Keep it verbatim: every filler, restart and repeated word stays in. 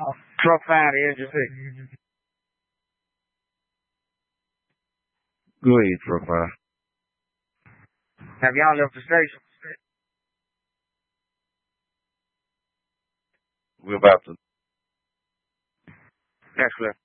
Truck five, engine six. Go ahead, truck five. Have y'all left the station? We're about to. That's clear.